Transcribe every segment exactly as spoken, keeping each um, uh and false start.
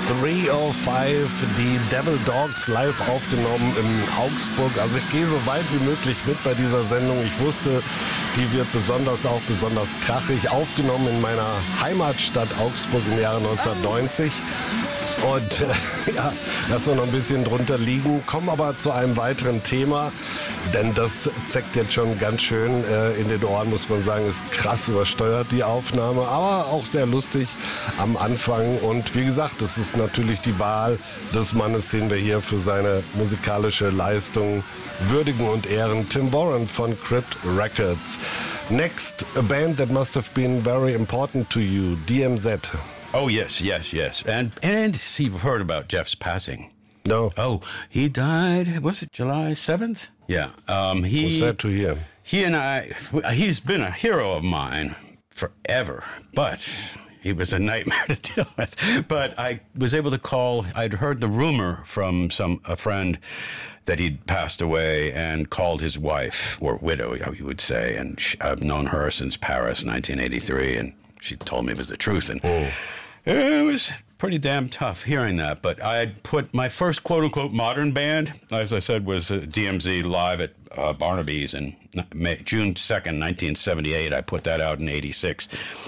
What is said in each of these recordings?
dreihundertfünf, die Devil Dogs live aufgenommen in Augsburg. Also ich gehe so weit wie möglich mit bei dieser Sendung. Ich wusste, die wird besonders auch besonders krachig aufgenommen in meiner Heimatstadt Augsburg im Jahre neunzehnhundertneunzig. Und äh, ja, lass noch ein bisschen drunter liegen. Kommen aber zu einem weiteren Thema, denn das zeckt jetzt schon ganz schön äh, in den Ohren, muss man sagen. Ist krass übersteuert, die Aufnahme, aber auch sehr lustig am Anfang. Und wie gesagt, das ist natürlich die Wahl des Mannes, den wir hier für seine musikalische Leistung würdigen und ehren. Tim Warren von Crypt Records. Next, a band that must have been very important to you, D M Z. Oh, yes, yes, yes. And and see, you've heard about Jeff's passing. No. Oh, he died, was it July seventh? Yeah. Um, he, What's that to hear? He and I, he's been a hero of mine forever, but he was a nightmare to deal with. But I was able to call, I'd heard the rumor from some a friend that he'd passed away and called his wife, or widow, you would say, and she, I've known her since Paris, nineteen eighty-three, and she told me it was the truth. And oh. It was pretty damn tough hearing that, but I put my first quote-unquote modern band, as I said, was uh, D M Z live at uh, Barnaby's in May, June second, nineteen seventy-eight. I put that out in eighty-six.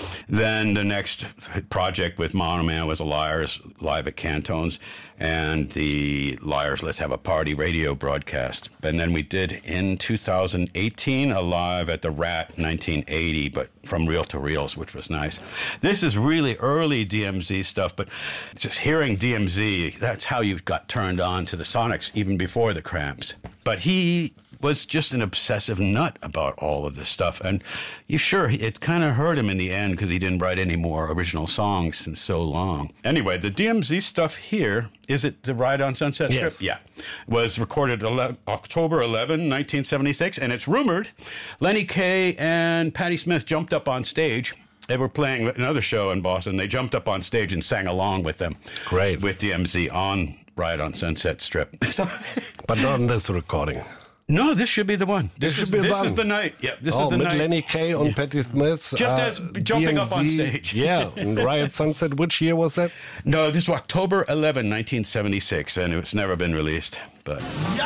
Then the next project with Monoman was the Liars live at Cantones, and the Liars Let's Have a Party radio broadcast. And then we did in two thousand eighteen a live at the Rat nineteen eighty, but from reel to reels, which was nice. This is really early D M Z stuff, but just hearing D M Z, that's how you got turned on to the Sonics even before the Cramps. But he was just an obsessive nut about all of this stuff. And you sure, it kind of hurt him in the end because he didn't write any more original songs in so long. Anyway, the D M Z stuff here, is it the Ride on Sunset Yes. Strip? Yeah. Was recorded ele- October eleventh, nineteen seventy-six, and it's rumored Lenny Kaye and Patti Smith jumped up on stage. They were playing another show in Boston. They jumped up on stage and sang along with them. Great. With D M Z on Ride on Sunset Strip. But not on this recording. No, this should be the one. This, This is should be this the is one. the night. Yeah, this oh, is the mit night. Lenny Kaye und Yeah. Patti Smith. Just as jumping up on stage. Yeah, and Riot Sunset. Which year was that? No, this was October eleventh, nineteen seventy-six, and it's never been released. But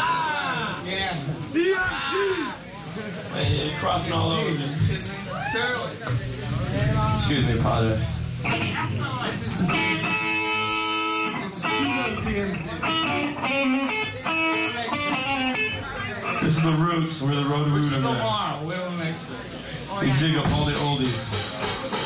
Yeah! Yeah. D M Z! Hey, crossing all over me. Excuse me, Padre. This is the Roots. We're the road root of that. We dig up all the oldies.